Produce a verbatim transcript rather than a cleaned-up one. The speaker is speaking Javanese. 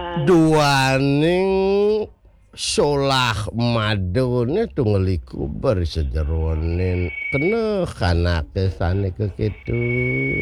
duaning solah madone tunggeliku bersejeronin kena kanake sane kekitu